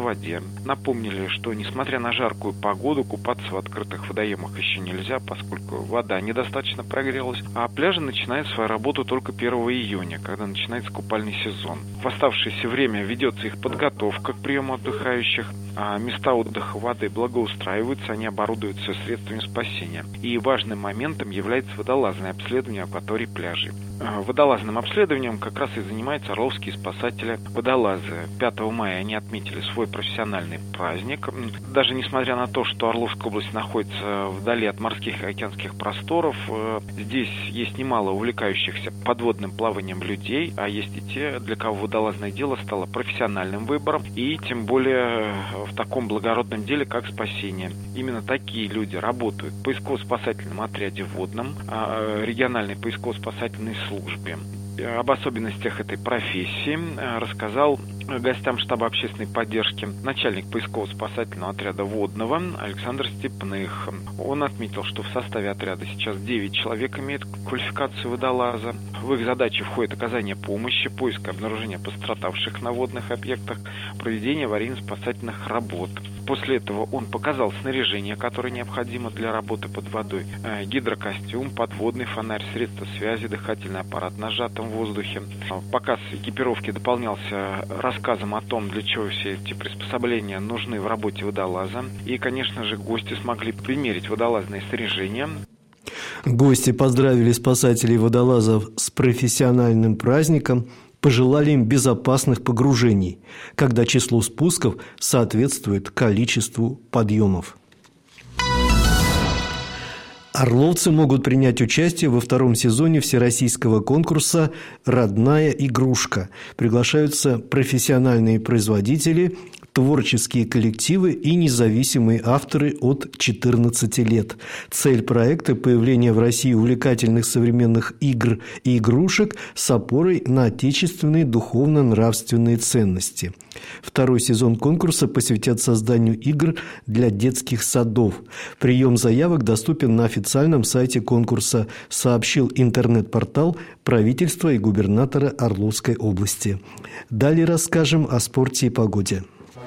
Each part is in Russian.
воде. Напомнили, что несмотря на жаркую погоду, купаться в открытых водоемах еще нельзя, поскольку вода недостаточно прогрелась, а пляжи начинают свою работу только 1 июня, когда начинается купальный сезон. В оставшееся время ведется их подготовка к приему отдыхающих, а места отдыха воды благоустраиваются, они оборудуются средствами спасения. И важным моментом является водолазное обследование акваторий пляжей. Водолазным обследованием как раз и занимаются орловские спасатели-водолазы. 5 мая они отметили свой профессиональный праздник. Даже несмотря на то, что Орловская область находится вдали от морских и океанских просторов, здесь есть немало увлекающихся подводным плаванием людей, а есть и те, для кого водолазное дело стало профессиональным выбором, и тем более в таком благородном деле, как спасение. Именно такие люди работают в поисково-спасательном отряде водном, региональной поисково-спасательной службе. Об особенностях этой профессии рассказал гостям штаба общественной поддержки начальник поисково-спасательного отряда водного Александр Степных. Он отметил, что в составе отряда сейчас 9 человек имеют квалификацию водолаза. В их задачи входит оказание помощи, поиск и обнаружение пострадавших на водных объектах, проведение аварийно-спасательных работ. После этого он показал снаряжение, которое необходимо для работы под водой. Гидрокостюм, подводный фонарь, средства связи, дыхательный аппарат на сжатом воздухе. Показ экипировки дополнялся рассказом о том, для чего все эти приспособления нужны в работе водолаза. И, конечно же, гости смогли примерить водолазное снаряжение. Гости поздравили спасателей-водолазов с профессиональным праздником, пожелали им безопасных погружений, когда число спусков соответствует количеству подъемов. Орловцы могут принять участие во 2-м сезоне всероссийского конкурса «Родная игрушка». Приглашаются профессиональные производители, творческие коллективы и независимые авторы от 14 лет. Цель проекта – появление в России увлекательных современных игр и игрушек с опорой на отечественные духовно-нравственные ценности. 2-й сезон конкурса посвятят созданию игр для детских садов. Прием заявок доступен на официальном сайте конкурса, сообщил интернет-портал правительства и губернатора Орловской области. Далее расскажем о спорте и погоде.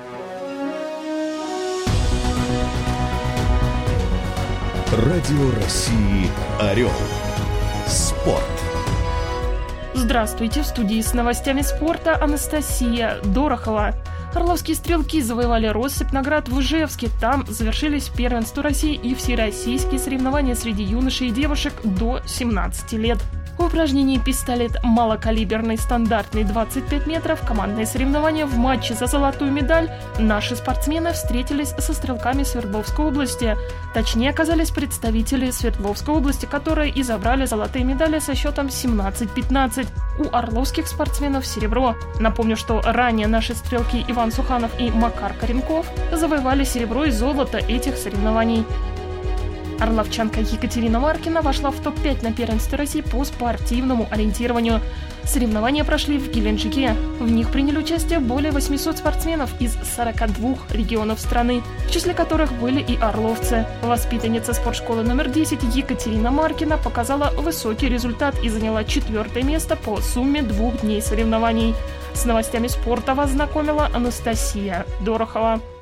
Радио России «Орел». Спорт. Здравствуйте, в студии с новостями спорта Анастасия Дорохова. Орловские стрелки завоевали россыпь наград в Ижевске. Там завершились первенство России и всероссийские соревнования среди юношей и девушек до 17 лет. В упражнении «Пистолет малокалиберный стандартный 25 метров» командные соревнования в матче за золотую медаль наши спортсмены встретились со стрелками Свердловской области. Точнее, оказались представители Свердловской области, которые и забрали золотые медали со счетом 17-15. У орловских спортсменов серебро. Напомню, что ранее наши стрелки Иван Суханов и Макар Коренков завоевали серебро и золото этих соревнований. Орловчанка Екатерина Маркина вошла в топ-5 на первенстве России по спортивному ориентированию. Соревнования прошли в Геленджике. В них приняли участие более 800 спортсменов из 42 регионов страны, в числе которых были и орловцы. Воспитанница спортшколы номер 10 Екатерина Маркина показала высокий результат и заняла 4-е место по сумме 2 дней соревнований. С новостями спорта вас знакомила Анастасия Дорохова.